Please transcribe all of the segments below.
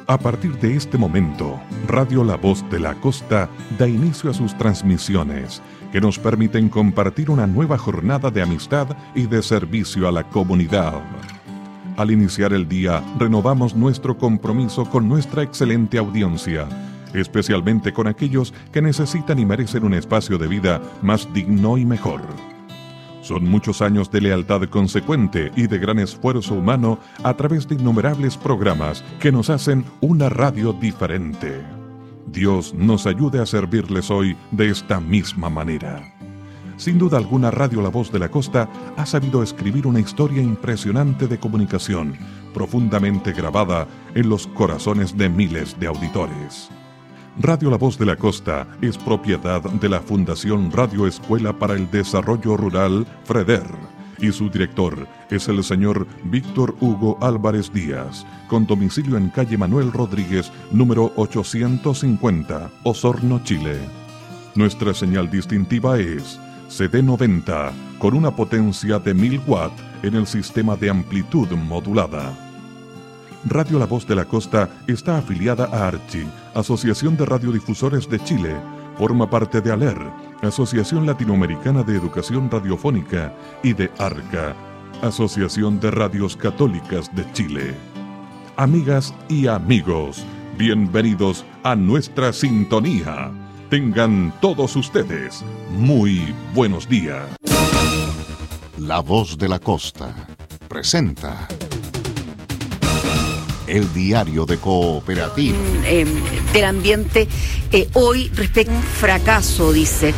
A partir de este momento, Radio La Voz de la Costa da inicio a sus transmisiones, que nos permiten compartir una nueva jornada de amistad y de servicio a la comunidad. Al iniciar el día, renovamos nuestro compromiso con nuestra excelente audiencia, especialmente con aquellos que necesitan y merecen un espacio de vida más digno y mejor. Son muchos años de lealtad consecuente y de gran esfuerzo humano a través de innumerables programas que nos hacen una radio diferente. Dios nos ayude a servirles hoy de esta misma manera. Sin duda alguna, Radio La Voz de la Costa ha sabido escribir una historia impresionante de comunicación, profundamente grabada en los corazones de miles de auditores. Radio La Voz de la Costa es propiedad de la Fundación Radio Escuela para el Desarrollo Rural, FREDER, y su director es el señor Víctor Hugo Álvarez Díaz, con domicilio en calle Manuel Rodríguez, número 850, Osorno, Chile. Nuestra señal distintiva es CD90, con una potencia de 1000 watts en el sistema de amplitud modulada. Radio La Voz de la Costa está afiliada a ARCHI, Asociación de Radiodifusores de Chile, forma parte de ALER, Asociación Latinoamericana de Educación Radiofónica, y de ARCA, Asociación de Radios Católicas de Chile. Amigas y amigos, bienvenidos a nuestra sintonía. Tengan todos ustedes muy buenos días. La Voz de la Costa presenta el diario de Cooperativa. Del ambiente, hoy respecto a un fracaso, dice.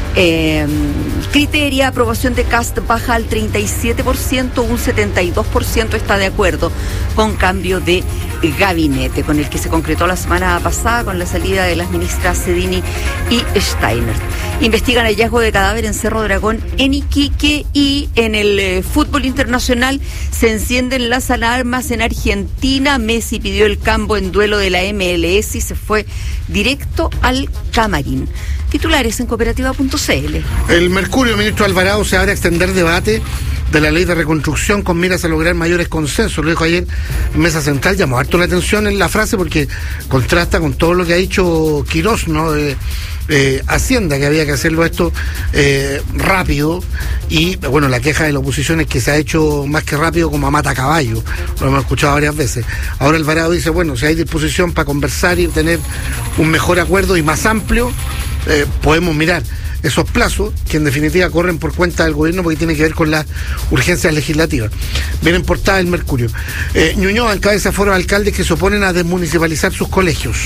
Criteria, aprobación de Kast baja al 37%, un 72% está de acuerdo con cambio de gabinete, con el que se concretó la semana pasada con la salida de las ministras Sedini y Steiner. Investigan hallazgo de cadáver en Cerro Dragón, en Iquique, y en el fútbol internacional se encienden las alarmas en Argentina. Messi pidió el cambio en duelo de la MLS y se fue directo al camarín. Titulares en cooperativa.cl. El Mercurio, ministro Alvarado, se abre a extender debate de la ley de reconstrucción con miras a lograr mayores consensos. Lo dijo ayer en Mesa Central. Llamó harto la atención en la frase porque contrasta con todo lo que ha dicho Quirós, ¿no? Hacienda, que había que hacerlo esto rápido, y bueno, la queja de la oposición es que se ha hecho más que rápido como a mata caballo, lo hemos escuchado varias veces. Ahora Alvarado dice, bueno, si hay disposición para conversar y tener un mejor acuerdo y más amplio, podemos mirar esos plazos que en definitiva corren por cuenta del gobierno porque tiene que ver con las urgencias legislativas. Viene en portada el Mercurio. Ñuñoa encabeza foro de alcaldes que se oponen a desmunicipalizar sus colegios.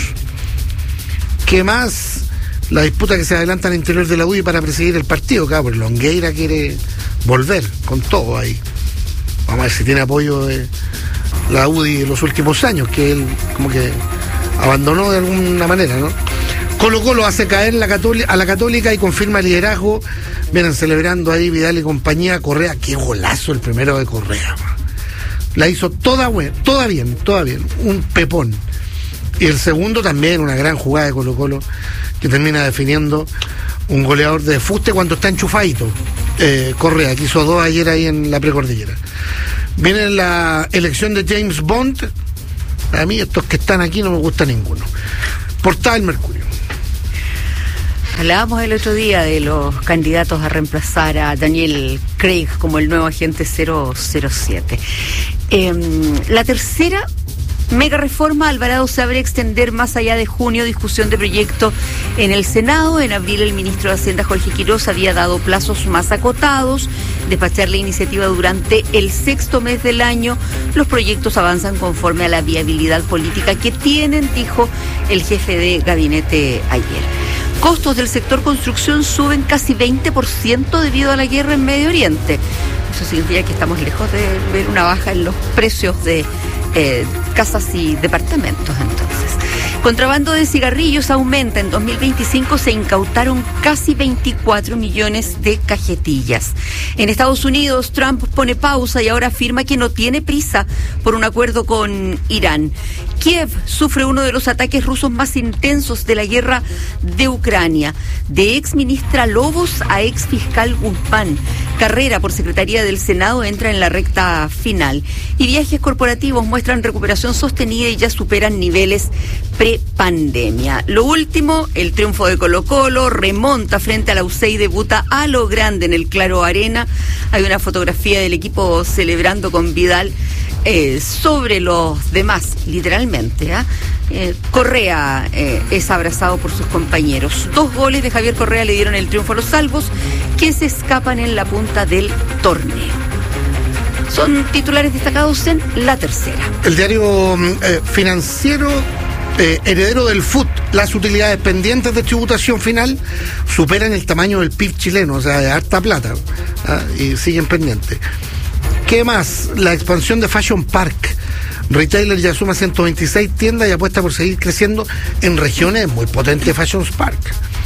¿Qué más? La disputa que se adelanta al interior de la UDI para presidir el partido, claro, porque Longueira quiere volver con todo ahí. Vamos a ver si tiene apoyo de la UDI en los últimos años, que él como que abandonó de alguna manera, ¿no? Colo-Colo hace caer a la Católica y confirma liderazgo. Vienen celebrando ahí Vidal y compañía. Correa, qué golazo el primero de Correa. La hizo toda bien. Un pepón. Y el segundo también, una gran jugada de Colo-Colo, que termina definiendo un goleador de fuste cuando está enchufadito. Correa, que hizo 2 ayer ahí en la precordillera. Viene la elección de James Bond. A mí estos que están aquí no me gusta ninguno. Portada del Mercurio. Hablábamos el otro día de los candidatos a reemplazar a Daniel Craig como el nuevo agente 007. La tercera mega reforma, Alvarado se abre a extender más allá de junio. Discusión de proyecto en el Senado. En abril el ministro de Hacienda, Jorge Quirós, había dado plazos más acotados. Despachar la iniciativa durante el 6º mes del año. Los proyectos avanzan conforme a la viabilidad política que tienen, dijo el jefe de gabinete ayer. Costos del sector construcción suben casi 20% debido a la guerra en Medio Oriente. Eso significa que estamos lejos de ver una baja en los precios de casas y departamentos. Entonces, Contrabando de cigarrillos aumenta. En 2025 se incautaron casi 24 millones de cajetillas. En Estados Unidos, Trump pone pausa y ahora afirma que no tiene prisa por un acuerdo con Irán. Kiev sufre uno de los ataques rusos más intensos de la guerra de Ucrania. De ex ministra Lobos a ex fiscal Guzmán. Carrera por Secretaría del Senado entra en la recta final. Y viajes corporativos muestran recuperación sostenida y ya superan niveles pre-pandemia. Lo último, el triunfo de Colo-Colo, remonta frente a la UCE y debuta a lo grande en el Claro Arena. Hay una fotografía del equipo celebrando con Vidal sobre los demás, literalmente. Correa es abrazado por sus compañeros. 2 goles de Javier Correa le dieron el triunfo a los salvos, que se escapan en la punta del torneo. Son titulares destacados en La Tercera. El diario financiero, heredero del FUT, las utilidades pendientes de tributación final superan el tamaño del PIB chileno, o sea, de harta plata, y siguen pendientes. ¿Qué más? La expansión de Fashion Park. Retailer ya suma 126 tiendas y apuesta por seguir creciendo en regiones muy potentes de Fashion Park.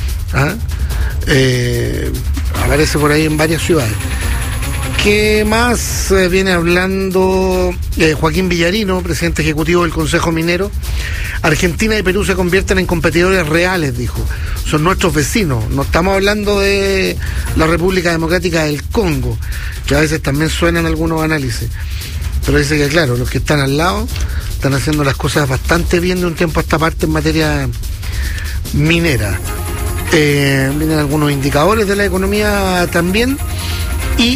Aparece por ahí en varias ciudades. ¿Qué más viene hablando Joaquín Villarino, presidente ejecutivo del Consejo Minero? Argentina y Perú se convierten en competidores reales, dijo. Son nuestros vecinos. No estamos hablando de la República Democrática del Congo, que a veces también suenan algunos análisis. Pero dice que, claro, los que están al lado están haciendo las cosas bastante bien de un tiempo a esta parte en materia minera. Vienen algunos indicadores de la economía también. Y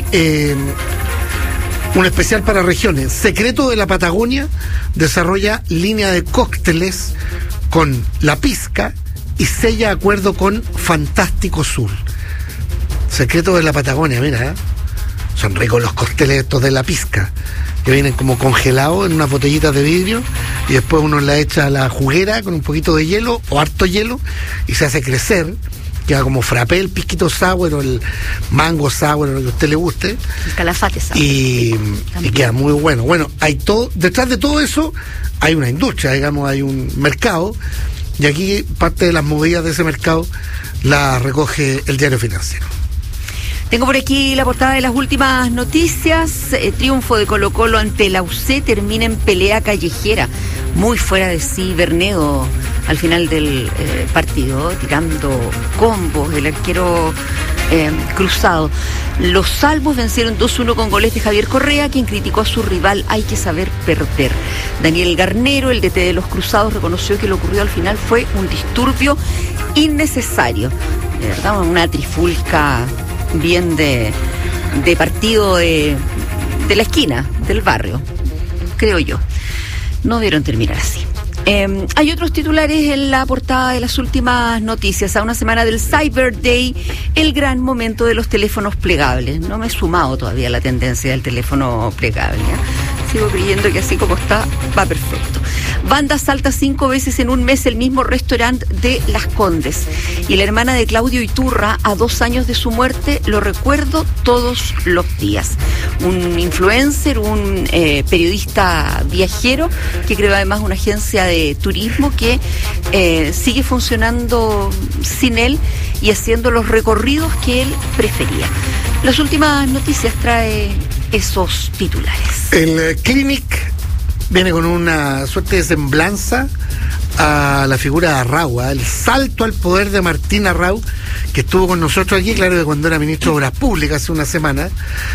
un especial para regiones. Secreto de la Patagonia desarrolla línea de cócteles con La Pizca y sella acuerdo con Fantástico Sur. Secreto de la Patagonia, mira, son ricos los cócteles estos de La Pizca, que vienen como congelados en unas botellitas de vidrio y después uno la echa a la juguera con un poquito de hielo o harto hielo y se hace crecer. Queda como frappé, el pisquito sour o el mango sour, o lo que a usted le guste. El calafate sour. Y queda muy bueno. Bueno, hay todo, detrás de todo eso hay una industria, digamos, hay un mercado. Y aquí parte de las movidas de ese mercado la recoge el diario financiero. Tengo por aquí la portada de las últimas noticias. Triunfo de Colo-Colo ante la UC termina en pelea callejera. Muy fuera de sí Bernedo al final del partido, tirando combos, el arquero cruzado. Los salvos vencieron 2-1 con goles de Javier Correa, quien criticó a su rival. Hay que saber perder. Daniel Garnero, el DT de los Cruzados, reconoció que lo ocurrido al final fue un disturbio innecesario. De verdad, una trifulca bien de partido de la esquina, del barrio, creo yo. No debieron terminar así. Hay otros titulares en la portada de las últimas noticias. A una semana del Cyber Day, el gran momento de los teléfonos plegables. No me he sumado todavía a la tendencia del teléfono plegable, Sigo creyendo que así como está, va perfecto. Banda salta 5 veces en un mes el mismo restaurante de Las Condes. Y la hermana de Claudio Iturra, a 2 años de su muerte, lo recuerdo todos los días. Un influencer, un periodista viajero, que creó además una agencia de turismo que sigue funcionando sin él y haciendo los recorridos que él prefería. Las últimas noticias trae esos titulares. El Clinic viene con una suerte de semblanza a la figura de Arrau, el salto al poder de Martín Arrau, que estuvo con nosotros aquí, claro que cuando era ministro de Obras Públicas hace una semana,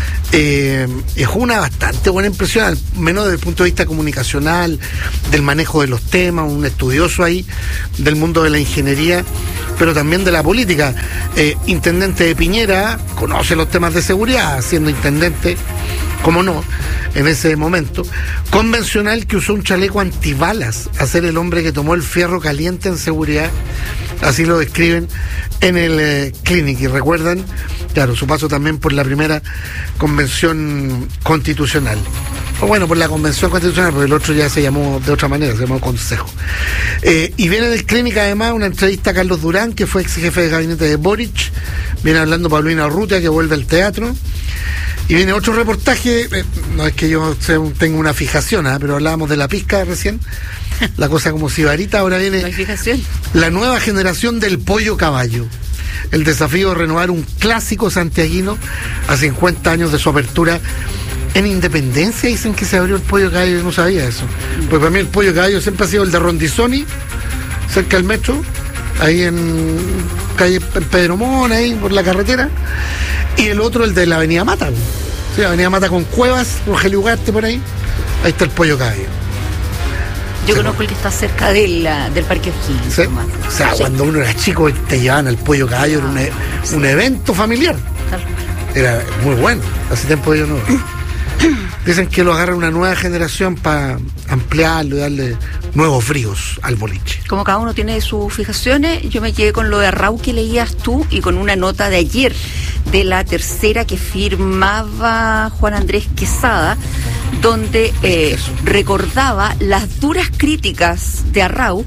dejó una bastante buena impresión, al menos desde el punto de vista comunicacional, del manejo de los temas, un estudioso ahí del mundo de la ingeniería, pero también de la política. Intendente de Piñera, conoce los temas de seguridad, siendo intendente, cómo no, en ese momento. Convencional, que usó un chaleco antibalas a ser el hombre que tomó el fierro caliente en seguridad, así lo describen en el Clinic. Y recuerdan, claro, su paso también por la primera convención constitucional. o bueno, por la Convención Constitucional, porque el otro ya se llamó de otra manera, se llamó Consejo. Y viene del Clínica, además, una entrevista a Carlos Durán, que fue ex jefe de gabinete de Boric. Viene hablando Paulina Urrutia, que vuelve al teatro. Y viene otro reportaje, no es que yo tenga una fijación, pero hablábamos de la pizca recién, la cosa como sibarita. Ahora viene ¿No hay fijación? La nueva generación del pollo caballo. El desafío de renovar un clásico santiaguino a 50 años de su apertura. En Independencia dicen que se abrió el pollo caballo, yo no sabía eso. Pues para mí el pollo caballo siempre ha sido el de Rondizoni, cerca del metro, ahí en calle Pedro Mona, ahí por la carretera. Y el otro, el de la Avenida Mata. Sí, Avenida Mata con Cuevas, Rogelio Ugarte por ahí. Ahí está el pollo caballo. Yo conozco el que está cerca del Parque O'Higgins. ¿Sí? O sea, sí. Cuando uno era chico te llevaban al pollo caballo, era un evento familiar. Era muy bueno. Hace tiempo yo no. Dicen que lo agarra una nueva generación para ampliarlo y darle nuevos fríos al boliche. Como cada uno tiene sus fijaciones, yo me quedé con lo de Arrau que leías tú y con una nota de ayer de La Tercera que firmaba Juan Andrés Quesada, donde recordaba las duras críticas de Arrau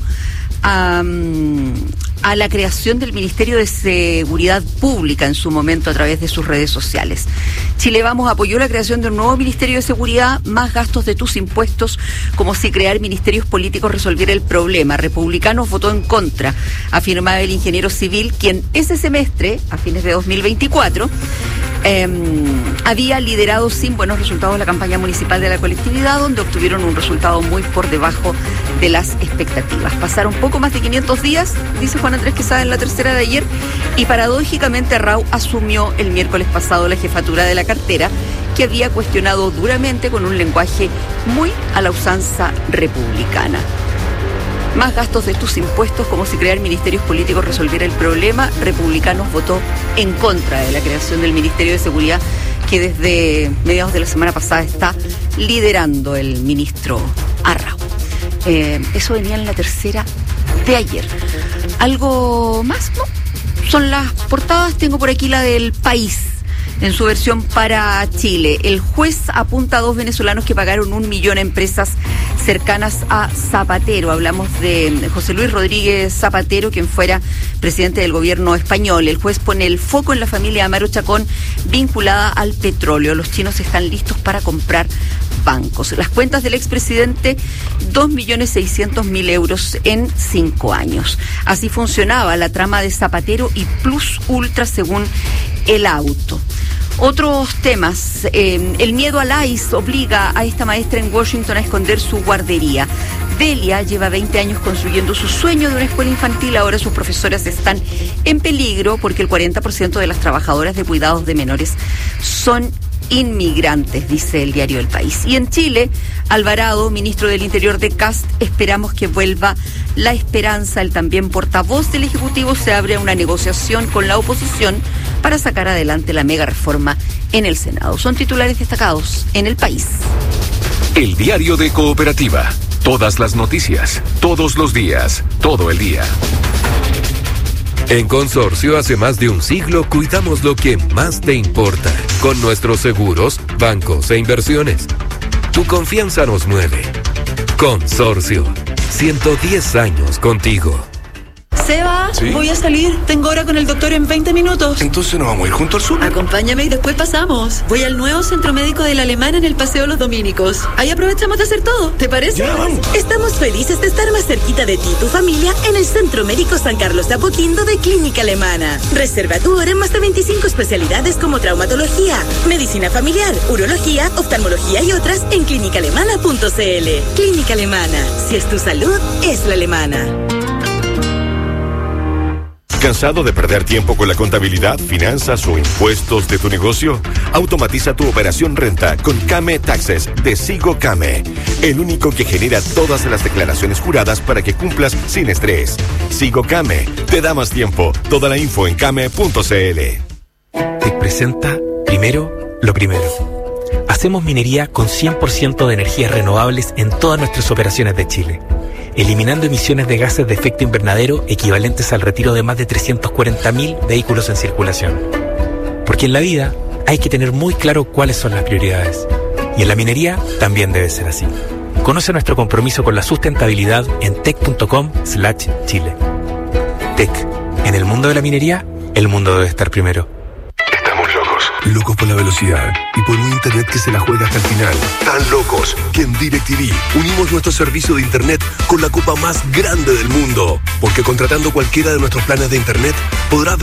a la creación del Ministerio de Seguridad Pública en su momento a través de sus redes sociales. Chile Vamos apoyó la creación de un nuevo Ministerio de Seguridad, más gastos de tus impuestos, como si crear ministerios políticos resolviera el problema. Republicanos votó en contra, afirmaba el ingeniero civil, quien ese semestre, a fines de 2024, había liderado sin buenos resultados la campaña municipal de la colectividad, donde obtuvieron un resultado muy por debajo de las expectativas. Pasaron poco más de 500 días, dice Juan Andrés Quesada en La Tercera de ayer, y paradójicamente Arrau asumió el miércoles pasado la jefatura de la cartera, que había cuestionado duramente con un lenguaje muy a la usanza republicana. Más gastos de tus impuestos, como si crear ministerios políticos resolviera el problema. Republicanos votó en contra de la creación del Ministerio de Seguridad, que desde mediados de la semana pasada está liderando el ministro Arrau. Eso venía en La Tercera de ayer. ¿Algo más? No. Son las portadas. Tengo por aquí la del País, en su versión para Chile. El juez apunta a 2 venezolanos que pagaron 1 millón a empresas cercanas a Zapatero. Hablamos de José Luis Rodríguez Zapatero, quien fuera presidente del gobierno español. El juez pone el foco en la familia Amaro Chacón vinculada al petróleo. Los chinos están listos para comprar bancos. Las cuentas del expresidente, 2.600.000 euros en 5 años. Así funcionaba la trama de Zapatero y Plus Ultra, según El Auto. Otros temas. El miedo al ICE obliga a esta maestra en Washington a esconder su guardería. Delia lleva 20 años construyendo su sueño de una escuela infantil. Ahora sus profesoras están en peligro porque el 40% de las trabajadoras de cuidados de menores son inmigrantes, dice el diario El País. Y en Chile, Alvarado, ministro del Interior de Kast, esperamos que vuelva la esperanza. El también portavoz del Ejecutivo se abre a una negociación con la oposición para sacar adelante la mega reforma en el Senado. Son titulares destacados en El País. El diario de Cooperativa. Todas las noticias, todos los días, todo el día. En Consorcio, hace más de un siglo, cuidamos lo que más te importa, con nuestros seguros, bancos e inversiones. Tu confianza nos mueve. Consorcio, 110 años contigo. Seba, ¿sí? Voy a salir. Tengo hora con el doctor en 20 minutos. Entonces nos vamos a ir junto al sur. Acompáñame y después pasamos. Voy al nuevo centro médico de la Alemana en el Paseo Los Dominicos. Ahí aprovechamos de hacer todo. ¿Te parece? Ya, vamos. Estamos felices de estar más cerquita de ti y tu familia en el Centro Médico San Carlos de Apoquindo de Clínica Alemana. Reserva tu hora en más de 25 especialidades como traumatología, medicina familiar, urología, oftalmología y otras en clínicaalemana.cl. Clínica Alemana. Si es tu salud, es la alemana. ¿Cansado de perder tiempo con la contabilidad, finanzas o impuestos de tu negocio? Automatiza tu operación renta con Came Taxes de Sigo Came, el único que genera todas las declaraciones juradas para que cumplas sin estrés. Sigo Came te da más tiempo. Toda la info en came.cl. Te presenta primero lo primero. Hacemos minería con 100% de energías renovables en todas nuestras operaciones de Chile, eliminando emisiones de gases de efecto invernadero equivalentes al retiro de más de 340.000 vehículos en circulación. Porque en la vida hay que tener muy claro cuáles son las prioridades. Y en la minería también debe ser así. Conoce nuestro compromiso con la sustentabilidad en tec.com/Chile. Tec. En el mundo de la minería, el mundo debe estar primero. Estamos locos por la velocidad y por un internet que se la juega hasta el final. Tan locos que en DirecTV unimos nuestro servicio de internet con la copa más grande del mundo. Porque contratando cualquiera de nuestros planes de internet podrás ver